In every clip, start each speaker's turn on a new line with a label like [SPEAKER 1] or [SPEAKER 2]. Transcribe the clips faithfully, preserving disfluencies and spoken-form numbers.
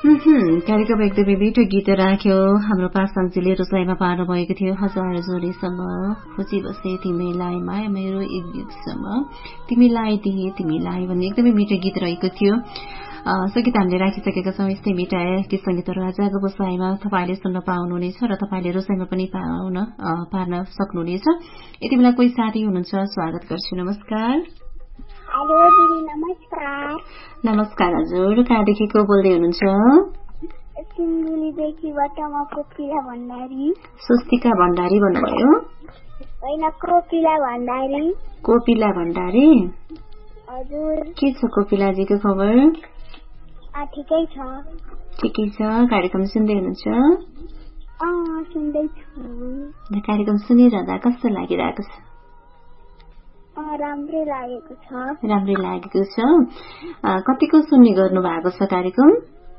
[SPEAKER 1] कार्यक्रम एकदमै मिठो गीत राख्यो हाम्रो पासाङजीले रोजाइमा पार्नु भएको थियो। हजार जोडीसम्म खोजी बसे तिमीलाई माया मेरो एक गीतसम्म तिमीलाई दिए तिमीलाई भन्ने एकदमै मिठो गीत रहेको थियो। सङ्गीत हामीले राखिसकेका छौँ। यस्तै मिठा गीत सङ्गीतहरू आजको बसाइमा तपाईँले सुन्न पाउनुहुनेछ र तपाईँले रोजाइमा पनि पाउन पार्न सक्नुहुनेछ। यति बेला कोही साथी हुनुहुन्छ, स्वागत गर्छु। नमस्कार।
[SPEAKER 2] हेलो दिदी, नमस्कार।
[SPEAKER 1] नमस्कार हजुर, कहाँदेखि को बोल्दै हुनुहुन्छ?
[SPEAKER 2] सिन्धुलीदेखिबाट म कोपिला भण्डारी।
[SPEAKER 1] स्वस्तिका भण्डारी भन्नुभयो?
[SPEAKER 2] होइन, कोपिला भण्डारी।
[SPEAKER 1] कोपिला भण्डारी
[SPEAKER 2] हजुर।
[SPEAKER 1] के छ कोपिलाजीको खबर?
[SPEAKER 2] ठिकै छ।
[SPEAKER 1] ठिकै छ। कार्यक्रम सुन्दै हुनुहुन्छ?
[SPEAKER 2] अँ, सुन्दैछु।
[SPEAKER 1] कार्यक्रम सुनिरहँदा कस्तो लागिरहेको छ?
[SPEAKER 2] राम्रै लागेको छ।
[SPEAKER 1] राम्रै लागेको छ। कतिको सुन्ने गर्नु भएको छ कार्यक्रम?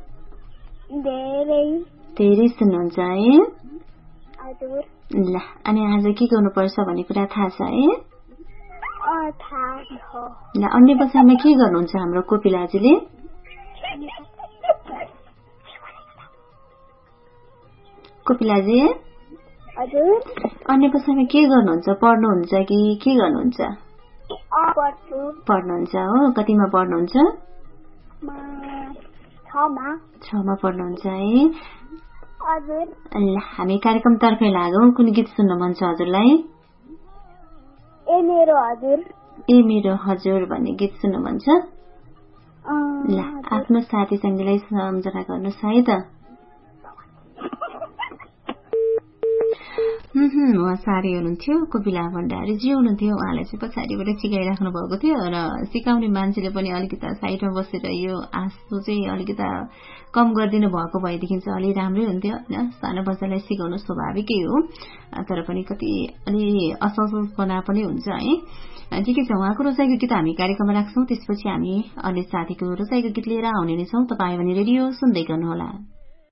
[SPEAKER 2] धेरै।
[SPEAKER 1] धेरै सुन्नुहुन्छ है?
[SPEAKER 2] हजुर।
[SPEAKER 1] ल, अनि आज के गर्नुपर्छ भन्ने कुरा थाहा छ है?
[SPEAKER 2] थाहा छ।
[SPEAKER 1] ल, अन्य बसाइमा के गर्नुहुन्छ हाम्रो कोपिलाजीले? कोपिलाजी
[SPEAKER 2] हजुर।
[SPEAKER 1] अन्य बसाइमा के गर्नुहुन्छ? पढ्नुहुन्छ कि के गर्नुहुन्छ?
[SPEAKER 2] पढ्छु।
[SPEAKER 1] पढ्नुहुन्छ हो? कतिमा पढ्नुहुन्छ?
[SPEAKER 2] छमा।
[SPEAKER 1] छमा पढ्नुहुन्छ है?
[SPEAKER 2] हजुर।
[SPEAKER 1] ल, हामी कार्यक्रम तर्फै लागौँ। कुन गीत सुन्न मन छ हजुरलाई?
[SPEAKER 2] ए मेरो हजुर।
[SPEAKER 1] ए मेरो हजुर भन्ने गीत सुन्न मन छ? ल, आफ्नो साथी सङ्गीलाई सम्झना गर्नुहोस् है त। उहाँ साह्रै हुनुहुन्थ्यो, कोपिला भण्डारीजी हुनुहुन्थ्यो। उहाँलाई चाहिँ पछाडिबाट सिकाइराख्नु भएको थियो र सिकाउने मान्छेले पनि अलिकति साइडमा बसेर यो आँसु चाहिँ अलिकति कम गरिदिनु भएको भएदेखि चाहिँ अलि राम्रै हुन्थ्यो होइन। सानो बच्चालाई सिकाउनु स्वाभाविकै हो, तर पनि कति अलि असहजपना पनि हुन्छ है। ठिकै छ, उहाँको रोजाइको गीत हामी कार्यक्रममा राख्छौँ। त्यसपछि हामी अन्य साथीको रोजाइको गीत लिएर आउने नै छौँ। तपाईँ भने रेडियो सुन्दै गर्नुहोला।